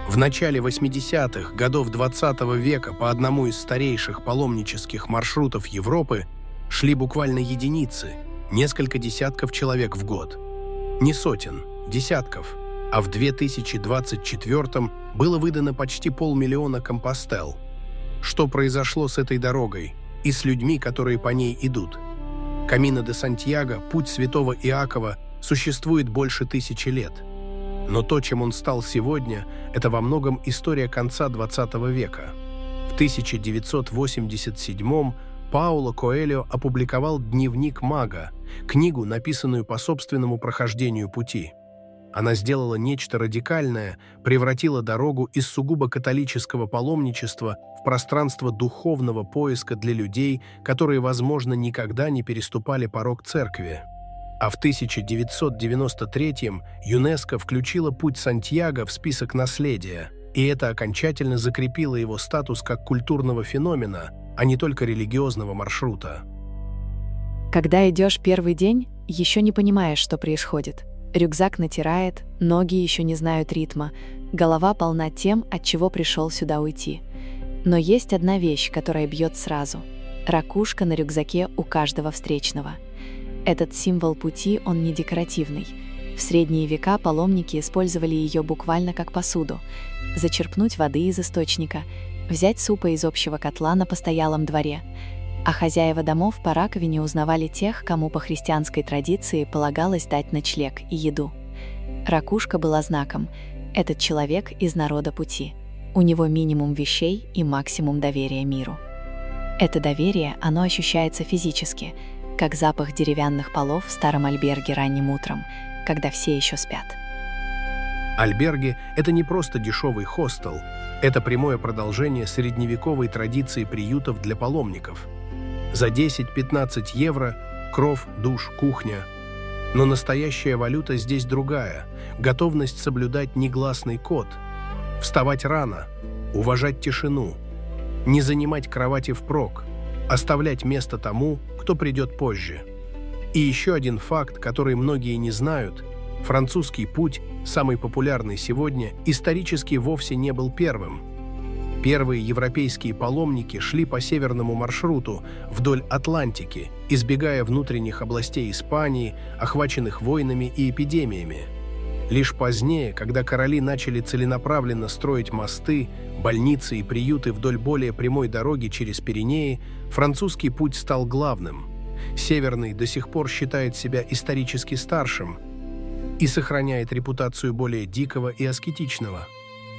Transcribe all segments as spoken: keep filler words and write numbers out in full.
В начале восьмидесятых годов двадцатого века по одному из старейших паломнических маршрутов Европы шли буквально единицы, несколько десятков человек в год. Не сотен, десятков. А в две тысячи двадцать четвёртом было выдано почти полмиллиона компостел. Что произошло с этой дорогой и с людьми, которые по ней идут? Камино де Сантьяго, путь святого Иакова, существует больше тысячи лет. Но то, чем он стал сегодня, это во многом история конца двадцатого века. В тысяча девятьсот восемьдесят седьмом Пауло Коэльо опубликовал «Дневник мага», книгу, написанную по собственному прохождению пути. Она сделала нечто радикальное, превратила дорогу из сугубо католического паломничества в пространство духовного поиска для людей, которые, возможно, никогда не переступали порог церкви. А в тысяча девятьсот девяносто третьем ЮНЕСКО включила путь Сантьяго в список наследия, и это окончательно закрепило его статус как культурного феномена, а не только религиозного маршрута. Когда идешь первый день, еще не понимаешь, что происходит. Рюкзак натирает, ноги еще не знают ритма, голова полна тем, от чего пришел сюда уйти. Но есть одна вещь, которая бьет сразу. Ракушка на рюкзаке у каждого встречного. Этот символ пути, он не декоративный. В средние века паломники использовали ее буквально как посуду. Зачерпнуть воды из источника, взять супа из общего котла на постоялом дворе. А хозяева домов по раковине узнавали тех, кому по христианской традиции полагалось дать ночлег и еду. Ракушка была знаком: этот человек из народа пути. У него минимум вещей и максимум доверия миру. Это доверие, оно ощущается физически, как запах деревянных полов в старом альберге ранним утром, когда все еще спят. Альберги – это не просто дешевый хостел, это прямое продолжение средневековой традиции приютов для паломников. За десять-пятнадцать евро – кров, душ, кухня. Но настоящая валюта здесь другая – готовность соблюдать негласный код, вставать рано, уважать тишину, не занимать кровати впрок, оставлять место тому, кто придет позже. И еще один факт, который многие не знают: французский путь, самый популярный сегодня, исторически вовсе не был первым. Первые европейские паломники шли по северному маршруту вдоль Атлантики, избегая внутренних областей Испании, охваченных войнами и эпидемиями. Лишь позднее, когда короли начали целенаправленно строить мосты, больницы и приюты вдоль более прямой дороги через Пиренеи, французский путь стал главным. Северный до сих пор считает себя исторически старшим и сохраняет репутацию более дикого и аскетичного.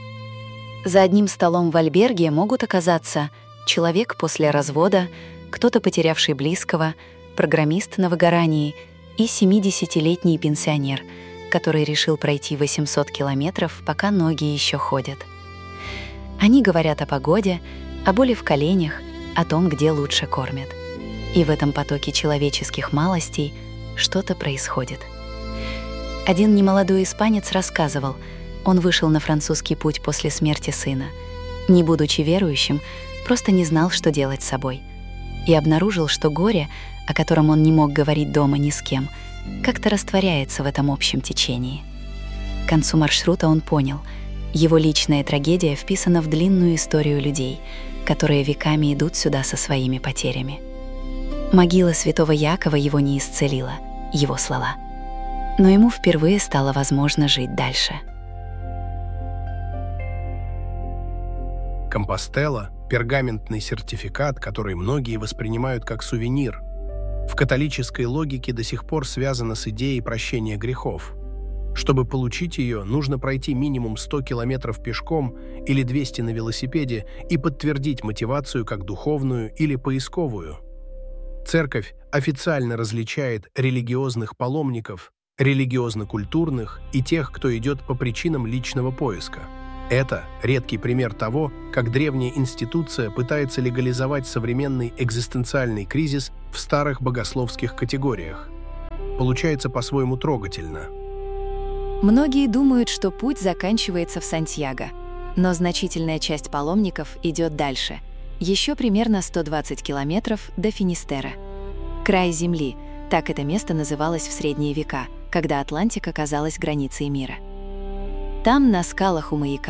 За одним столом в альберге могут оказаться человек после развода, кто-то потерявший близкого, программист на выгорании и семидесятилетний пенсионер, который решил пройти восемьсот километров, пока ноги еще ходят. Они говорят о погоде, о боли в коленях, о том, где лучше кормят. И в этом потоке человеческих малостей что-то происходит. Один немолодой испанец рассказывал, он вышел на французский путь после смерти сына. Не будучи верующим, просто не знал, что делать с собой. И обнаружил, что горе, о котором он не мог говорить дома ни с кем, как-то растворяется в этом общем течении. К концу маршрута он понял, его личная трагедия вписана в длинную историю людей, которые веками идут сюда со своими потерями. Могила святого Якова его не исцелила, его слова. Но ему впервые стало возможно жить дальше. Компостела – пергаментный сертификат, который многие воспринимают как сувенир. В католической логике до сих пор связана с идеей прощения грехов. Чтобы получить ее, нужно пройти минимум сто километров пешком или двести на велосипеде и подтвердить мотивацию как духовную или поисковую. Церковь официально различает религиозных паломников, религиозно-культурных и тех, кто идет по причинам личного поиска. Это редкий пример того, как древняя институция пытается легализовать современный экзистенциальный кризис в старых богословских категориях. Получается по-своему трогательно. Многие думают, что путь заканчивается в Сантьяго, но значительная часть паломников идет дальше, еще примерно сто двадцать километров до Финистера. Край земли — так это место называлось в средние века, когда Атлантика казалась границей мира. Там, на скалах у маяка,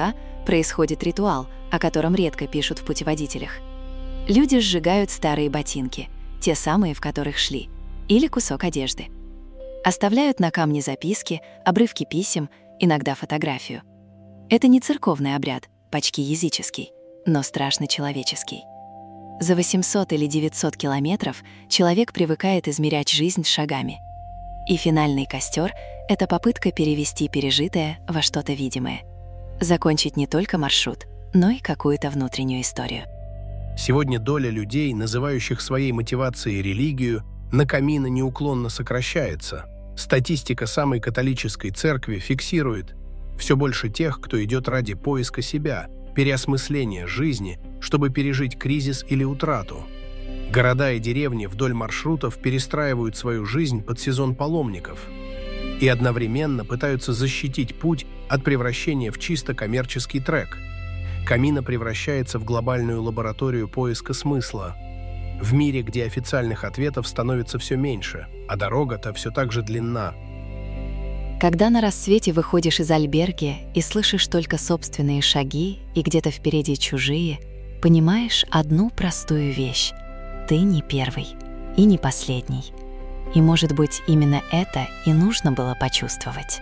происходит ритуал, о котором редко пишут в путеводителях. Люди сжигают старые ботинки, те самые, в которых шли, или кусок одежды. Оставляют на камне записки, обрывки писем, иногда фотографию. Это не церковный обряд, почти языческий, но страшно человеческий. За восемьсот или девятьсот километров человек привыкает измерять жизнь шагами. И финальный костер — это попытка перевести пережитое во что-то видимое. Закончить не только маршрут, но и какую-то внутреннюю историю. Сегодня доля людей, называющих своей мотивацией религию, на камина неуклонно сокращается. Статистика самой католической церкви фиксирует все больше тех, кто идет ради поиска себя, переосмысления жизни, чтобы пережить кризис или утрату. Города и деревни вдоль маршрутов перестраивают свою жизнь под сезон паломников и одновременно пытаются защитить путь от превращения в чисто коммерческий трек. Камино превращается в глобальную лабораторию поиска смысла. В мире, где официальных ответов становится все меньше, а дорога-то все так же длинна. Когда на рассвете выходишь из альберги и слышишь только собственные шаги и где-то впереди чужие, понимаешь одну простую вещь. Ты не первый и не последний. И, может быть, именно это и нужно было почувствовать.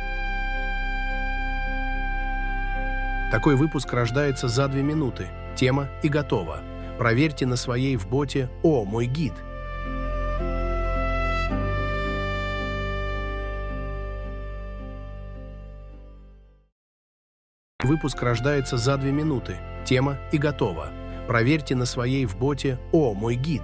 Такой выпуск рождается за две минуты. Тема и готово. Проверьте на своей в боте «О, мой гид». Выпуск рождается за две минуты. Тема и готово. Проверьте на своей в боте «О, мой гид».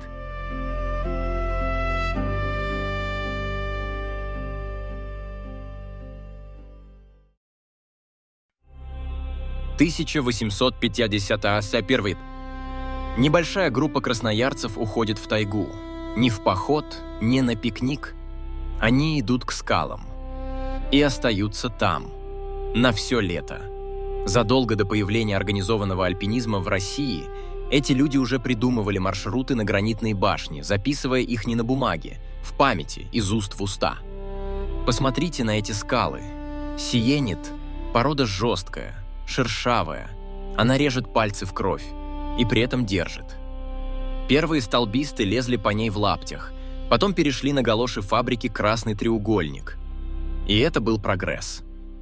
тысяча восемьсот пятьдесят первый. Небольшая группа красноярцев уходит в тайгу. Ни в поход, ни на пикник. Они идут к скалам. И остаются там. На все лето. Задолго до появления организованного альпинизма в России эти люди уже придумывали маршруты на гранитные башни, записывая их не на бумаге, в памяти, из уст в уста. Посмотрите на эти скалы. Сиенит – порода жесткая, шершавая. Она режет пальцы в кровь и при этом держит. Первые столбисты лезли по ней в лаптях, потом перешли на галоши фабрики «Красный треугольник». И это был прогресс.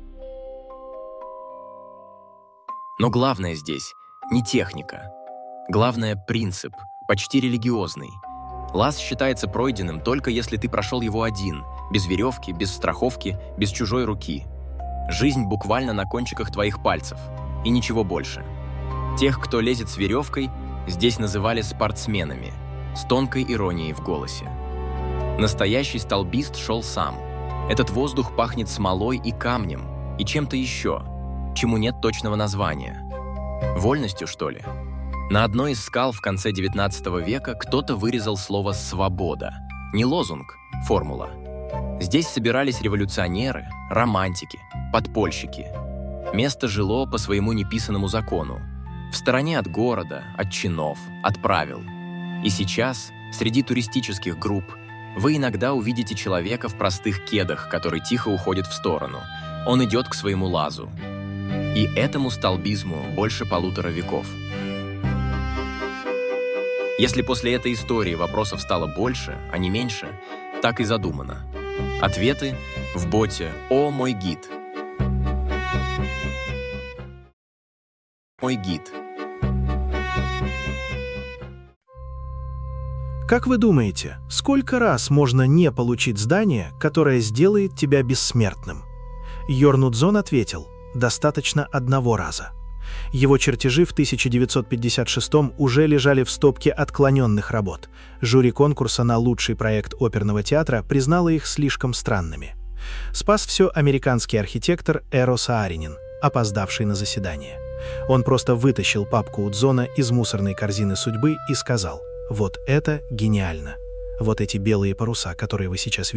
Но главное здесь не техника. Главное – принцип, почти религиозный. Лаз считается пройденным только если ты прошел его один, без веревки, без страховки, без чужой руки. Жизнь буквально на кончиках твоих пальцев. И ничего больше. Тех, кто лезет с веревкой, здесь называли спортсменами, с тонкой иронией в голосе. Настоящий столбист шел сам. Этот воздух пахнет смолой и камнем, и чем-то еще, чему нет точного названия. Вольностью, что ли? На одной из скал в конце девятнадцатого века кто-то вырезал слово «свобода». Не лозунг, формула. Здесь собирались революционеры, романтики, подпольщики. Место жило по своему неписанному закону, в стороне от города, от чинов, от правил. И сейчас, среди туристических групп, вы иногда увидите человека в простых кедах, который тихо уходит в сторону. Он идет к своему лазу. И этому столбизму больше полутора веков. Если после этой истории вопросов стало больше, а не меньше, так и задумано. Ответы в боте «О, мой гид». Мой гид. Как вы думаете, сколько раз можно не получить задание, которое сделает тебя бессмертным? Йорн-Удзон ответил: достаточно одного раза. Его чертежи в тысяча девятьсот пятьдесят шестом уже лежали в стопке отклоненных работ. Жюри конкурса на лучший проект оперного театра признало их слишком странными. Спас все американский архитектор Эро Сааринен, опоздавший на заседание. Он просто вытащил папку Удзона из мусорной корзины судьбы и сказал: «Вот это гениально! Вот эти белые паруса, которые вы сейчас видите,